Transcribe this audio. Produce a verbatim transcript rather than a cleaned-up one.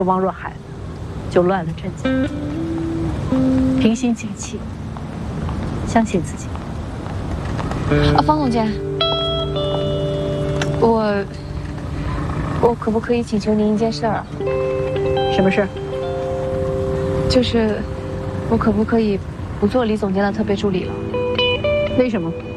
王若海就乱了阵脚。平心静气，相信自己。 啊，方总监，我我可不可以请求您一件事儿啊？ 什么事？ 就是我可不可以不做李总监的特别助理了？ 为什么？